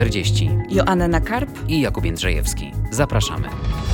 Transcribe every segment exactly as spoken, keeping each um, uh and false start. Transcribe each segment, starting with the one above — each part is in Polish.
czterdzieści. Joanna Karp i Jakub Jędrzejewski. Zapraszamy.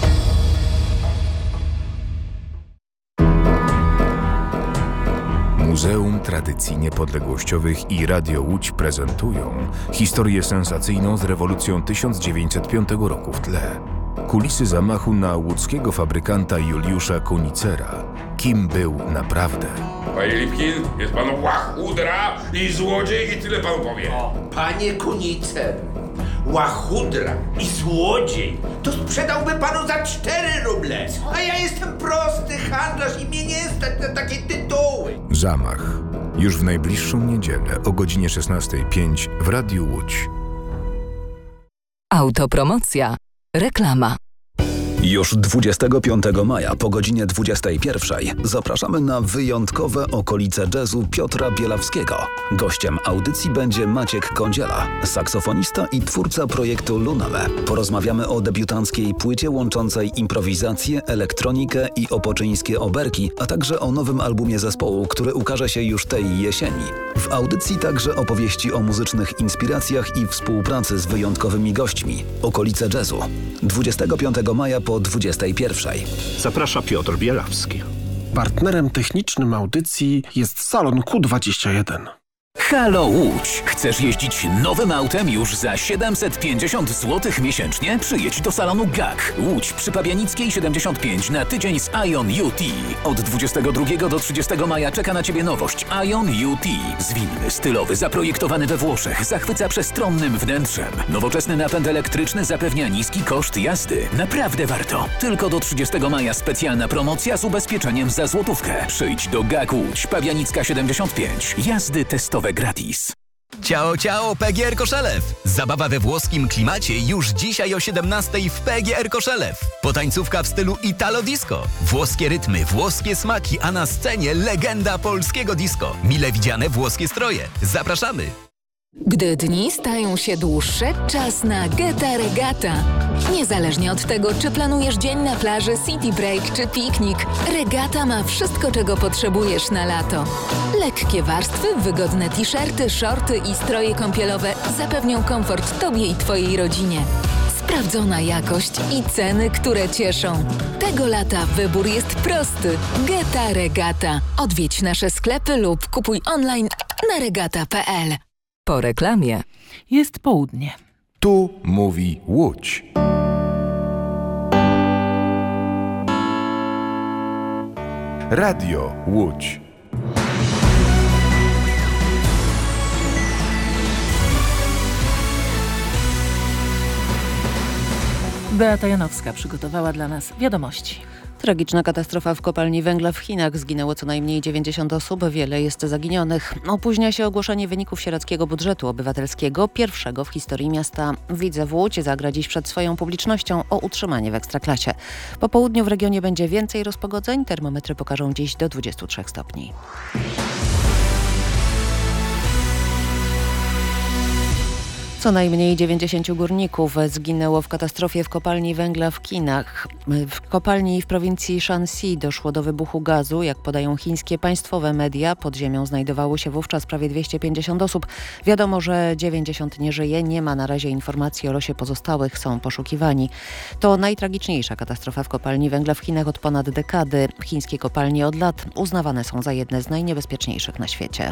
Muzeum Tradycji Niepodległościowych i Radio Łódź prezentują historię sensacyjną z rewolucją tysiąc dziewięćset piątego roku w tle. Kulisy zamachu na łódzkiego fabrykanta Juliusza Kunicera. Kim był naprawdę? Panie Lipkin, jest pan łachudra i złodziej i tyle panu powiem. O, panie Kunicer, łachudra i złodziej to sprzedałby panu za cztery ruble. A ja jestem prosty handlarz i mnie nie stać na takie tytuły. Zamach. Już w najbliższą niedzielę o godzinie szesnastej pięć w Radiu Łódź. Autopromocja. Reklama. Już dwudziestego piątego maja po godzinie dwudziestej pierwszej zapraszamy na wyjątkowe okolice jazzu Piotra Bielawskiego. Gościem audycji będzie Maciek Kądziela, saksofonista i twórca projektu Luname. Porozmawiamy o debiutanckiej płycie łączącej improwizację, elektronikę i opoczyńskie oberki, a także o nowym albumie zespołu, który ukaże się już tej jesieni. W audycji także opowieści o muzycznych inspiracjach i współpracy z wyjątkowymi gośćmi. Okolice jazzu. dwudziestego piątego maja po dwudziestej pierwszej. Zaprasza Piotr Bielawski. Partnerem technicznym audycji jest Salon Q dwadzieścia jeden. Halo Łódź! Chcesz jeździć nowym autem już za siedemset pięćdziesiąt złotych miesięcznie? Przyjedź do salonu G A K. Łódź przy Pabianickiej siedemdziesiąt pięć na tydzień z Ion U T. Od dwudziestego drugiego do trzydziestego maja czeka na Ciebie nowość Ion U T. Zwinny, stylowy, zaprojektowany we Włoszech, zachwyca przestronnym wnętrzem. Nowoczesny napęd elektryczny zapewnia niski koszt jazdy. Naprawdę warto. Tylko do trzydziestego maja specjalna promocja z ubezpieczeniem za złotówkę. Przyjdź do G A K Łódź, Pabianicka siedemdziesiąt pięć. Jazdy testowe gratis. Ciao, ciao, P G R Koszelew! Zabawa we włoskim klimacie już dzisiaj o siedemnastej w P G R Koszelew. Potańcówka w stylu Italo Disco. Włoskie rytmy, włoskie smaki, a na scenie legenda polskiego disco. Mile widziane włoskie stroje. Zapraszamy! Gdy dni stają się dłuższe, czas na Geta Regata. Niezależnie od tego, czy planujesz dzień na plaży, city break czy piknik, Regata ma wszystko, czego potrzebujesz na lato. Lekkie warstwy, wygodne t-shirty, shorty i stroje kąpielowe zapewnią komfort Tobie i Twojej rodzinie. Sprawdzona jakość i ceny, które cieszą. Tego lata wybór jest prosty. Geta Regata. Odwiedź nasze sklepy lub kupuj online na regata kropka p l. Po reklamie jest południe. Tu mówi Łódź. Radio Łódź. Beata Janowska przygotowała dla nas wiadomości. Tragiczna katastrofa w kopalni węgla w Chinach. Zginęło co najmniej dziewięćdziesiąt osób, wiele jest zaginionych. Opóźnia się ogłoszenie wyników sieradzkiego budżetu obywatelskiego, pierwszego w historii miasta. Widzew Łódź zagra dziś przed swoją publicznością o utrzymanie w Ekstraklasie. Po południu w regionie będzie więcej rozpogodzeń, termometry pokażą dziś do dwudziestu trzech stopni. Co najmniej dziewięćdziesięciu górników zginęło w katastrofie w kopalni węgla w Chinach. W kopalni w prowincji Shanxi doszło do wybuchu gazu. Jak podają chińskie państwowe media, pod ziemią znajdowało się wówczas prawie dwieście pięćdziesiąt osób. Wiadomo, że dziewięćdziesiąt nie żyje. Nie ma na razie informacji o losie pozostałych. Są poszukiwani. To najtragiczniejsza katastrofa w kopalni węgla w Chinach od ponad dekady. Chińskie kopalnie od lat uznawane są za jedne z najniebezpieczniejszych na świecie.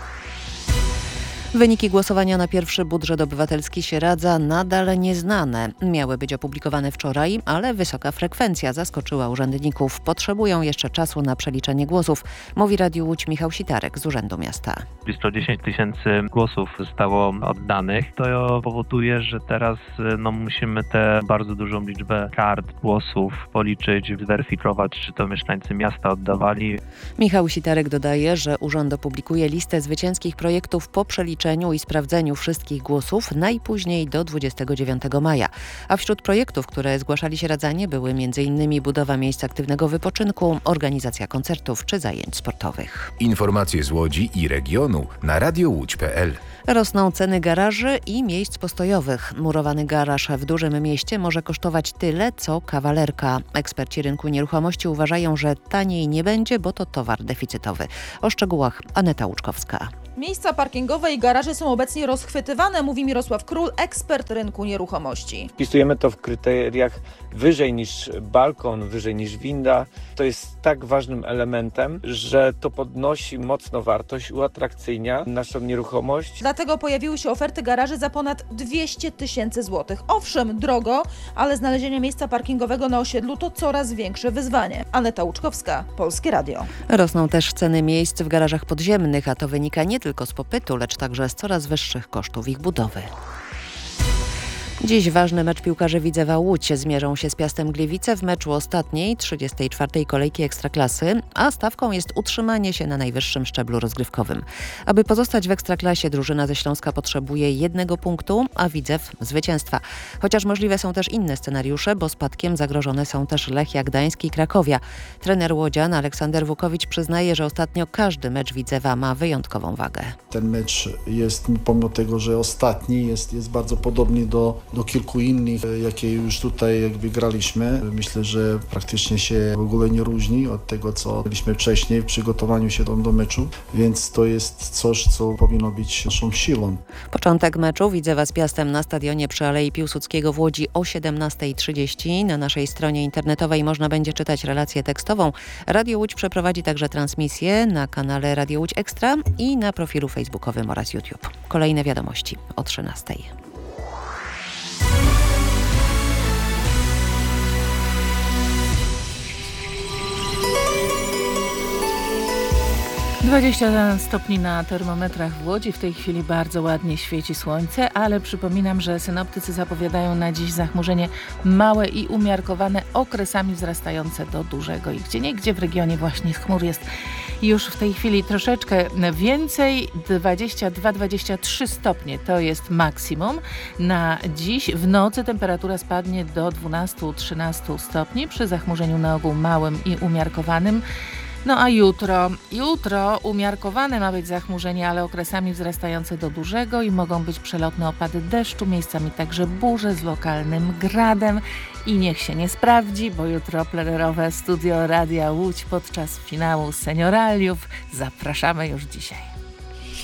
Wyniki głosowania na pierwszy budżet obywatelski Sieradza nadal nieznane. Miały być opublikowane wczoraj, ale wysoka frekwencja zaskoczyła urzędników. Potrzebują jeszcze czasu na przeliczenie głosów, mówi Radiu Łódź Michał Sitarek z Urzędu Miasta. Blisko dziesięć tysięcy głosów zostało oddanych. To powoduje, że teraz no, musimy tę bardzo dużą liczbę kart głosów policzyć, zweryfikować, czy to mieszkańcy miasta oddawali. Michał Sitarek dodaje, że urząd opublikuje listę zwycięskich projektów po przeliczeniu i sprawdzeniu wszystkich głosów najpóźniej do dwudziestego dziewiątego maja. A wśród projektów, które zgłaszali sieradzanie, były m.in. budowa miejsc aktywnego wypoczynku, organizacja koncertów czy zajęć sportowych. Informacje z Łodzi i regionu na radio łódź kropka p l. Rosną ceny garaży i miejsc postojowych. Murowany garaż w dużym mieście może kosztować tyle, co kawalerka. Eksperci rynku nieruchomości uważają, że taniej nie będzie, bo to towar deficytowy. O szczegółach Aneta Łuczkowska. Miejsca parkingowe i garaże są obecnie rozchwytywane, mówi Mirosław Król, ekspert rynku nieruchomości. Wpisujemy to w kryteriach wyżej niż balkon, wyżej niż winda. To jest tak ważnym elementem, że to podnosi mocno wartość, uatrakcyjnia naszą nieruchomość. Dlatego pojawiły się oferty garaży za ponad dwieście tysięcy złotych. Owszem, drogo, ale znalezienie miejsca parkingowego na osiedlu to coraz większe wyzwanie. Aneta Łuczkowska, Polskie Radio. Rosną też ceny miejsc w garażach podziemnych, a to wynika nie tylko z popytu, lecz także z coraz wyższych kosztów ich budowy. Dziś ważny mecz piłkarzy Widzewa Łódź zmierzą się z Piastem Gliwice w meczu ostatniej, trzydziestej czwartej kolejki Ekstraklasy, a stawką jest utrzymanie się na najwyższym szczeblu rozgrywkowym. Aby pozostać w Ekstraklasie, drużyna ze Śląska potrzebuje jednego punktu, a Widzew zwycięstwa. Chociaż możliwe są też inne scenariusze, bo spadkiem zagrożone są też Lechia Gdańsk i Krakowia. Trener łodzian Aleksander Wukowicz przyznaje, że ostatnio każdy mecz Widzewa ma wyjątkową wagę. Ten mecz jest, pomimo tego, że ostatni, jest, jest bardzo podobny do do kilku innych, jakie już tutaj jakby graliśmy. Myślę, że praktycznie się w ogóle nie różni od tego, co byliśmy wcześniej w przygotowaniu się do, do meczu, więc to jest coś, co powinno być naszą siłą. Początek meczu Widzewa z Piastem na stadionie przy Alei Piłsudskiego w Łodzi o siedemnasta trzydzieści. Na naszej stronie internetowej można będzie czytać relację tekstową. Radio Łódź przeprowadzi także transmisję na kanale Radio Łódź Ekstra i na profilu facebookowym oraz YouTube. Kolejne wiadomości o trzynastej. dwadzieścia stopni na termometrach w Łodzi. W tej chwili bardzo ładnie świeci słońce, ale przypominam, że synoptycy zapowiadają na dziś zachmurzenie małe i umiarkowane, okresami wzrastające do dużego. I gdzieniegdzie w regionie właśnie chmur jest już w tej chwili troszeczkę więcej. dwadzieścia dwa dwadzieścia trzy stopnie to jest maksimum. Na dziś w nocy temperatura spadnie do dwanaście trzynaście stopni przy zachmurzeniu na ogół małym i umiarkowanym. No a jutro, jutro umiarkowane ma być zachmurzenie, ale okresami wzrastające do dużego i mogą być przelotne opady deszczu, miejscami także burze z lokalnym gradem. I niech się nie sprawdzi, bo jutro plenerowe studio Radia Łódź podczas finału Senioraliów. Zapraszamy już dzisiaj.